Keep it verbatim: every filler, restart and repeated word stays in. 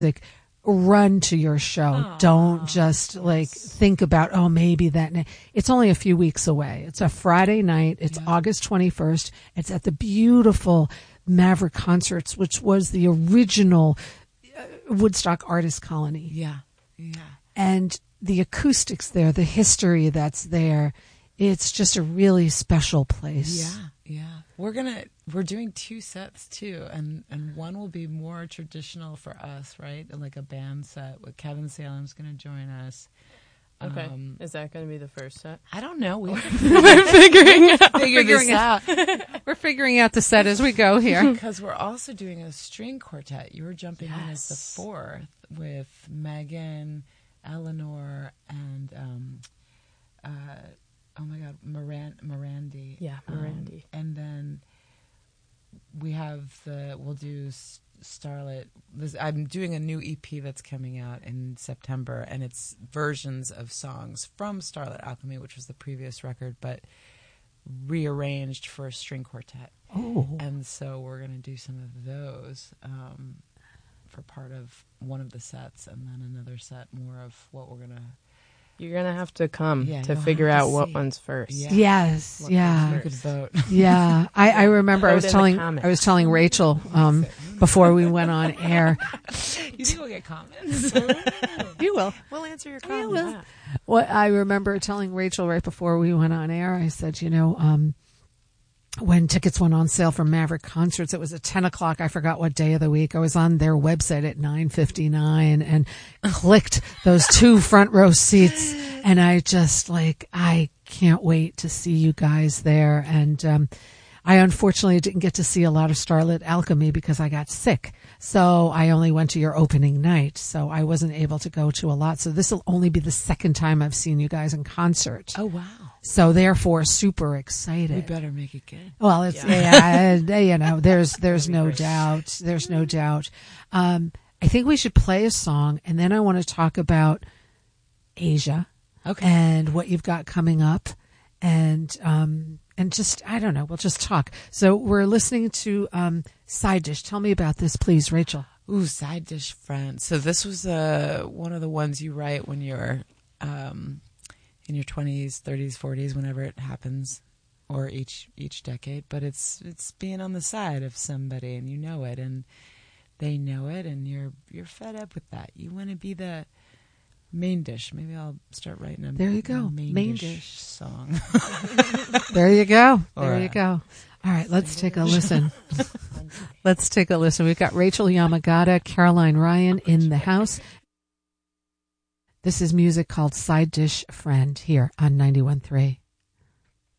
Like, run to your show. Aww, Don't just like yes. think about, oh, maybe that night. It's only a few weeks away. It's a Friday night. It's yeah. August twenty-first. It's at the beautiful Maverick Concerts, which was the original uh, Woodstock Artist Colony. Yeah. Yeah. And the acoustics there, the history that's there, it's just a really special place. Yeah. Yeah. We're going to, we're doing two sets too. And, and one will be more traditional for us, right? Like a band set with Kevin Salem's going to join us. Okay. Um, Is that going to be the first set? I don't know. We We're figuring out, figure this figuring out. We're figuring out the set as we go here. Because we're also doing a string quartet. You were jumping Yes. in as the fourth with Megan, Eleanor, and um, uh, oh my God, Moran- Morandi. Yeah, Morandi. Um, and then we have the, we'll do S- Starlet. This, I'm doing a new E P that's coming out in September, and it's versions of songs from Starlet Alchemy, which was the previous record, but rearranged for a string quartet. Oh. And so we're going to do some of those um, for part of one of the sets, and then another set more of what we're going to... You're going to have to come Yeah, to you'll figure have to out what see. one's first. Yeah. Yes, What yeah. comes You could first? vote. Yeah, I, I remember I Vote was in the telling comments. I was telling Rachel um, before we went on air. You think we'll get comments? You will. We'll answer your You comments. will. What I remember telling Rachel right before we went on air, I said, you know, um, when tickets went on sale for Maverick Concerts, it was at ten o'clock. I forgot what day of the week. I was on their website at nine fifty-nine and clicked those two front row seats. And I just like, I can't wait to see you guys there. And um, I unfortunately didn't get to see a lot of Starlit Alchemy because I got sick. So I only went to your opening night. So I wasn't able to go to a lot. So this will only be the second time I've seen you guys in concert. Oh, wow. So therefore, super excited. We better make it good. Well, it's Yeah. yeah, you know, there's there's That'd be no great. doubt, there's no doubt. Um, I think we should play a song, and then I want to talk about Asia Okay. and what you've got coming up, and um, and just I don't know, we'll just talk. So we're listening to um, Side Dish. Tell me about this, please, Rachel. Ooh, Side Dish Friend. So this was uh, one of the ones you write when you're um, in your twenties, thirties, forties, whenever it happens, or each each decade. But it's it's being on the side of somebody, and you know it, and they know it, and you're you're fed up with that. You want to be the main dish. Maybe I'll start writing a There you go. main, Main dish, dish. song. There you go. There Or, you uh, go. All right, let's take a listen. Let's take a listen. We've got Rachel Yamagata, Caroline Ryan in the house. This is music called Side Dish Friend here on ninety-one point three.